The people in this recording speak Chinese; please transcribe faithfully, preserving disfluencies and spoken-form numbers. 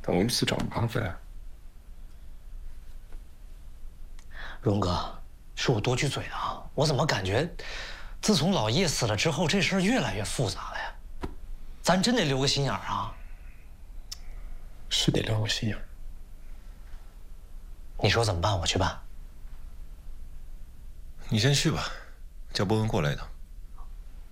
但我们是找麻烦。 荣哥，是我多句嘴了啊！我怎么感觉，自从老叶死了之后，这事儿越来越复杂了呀？咱真得留个心眼儿啊！ 是得留个心眼儿。 你说怎么办？我去办。 你先去吧，叫波文过来一趟。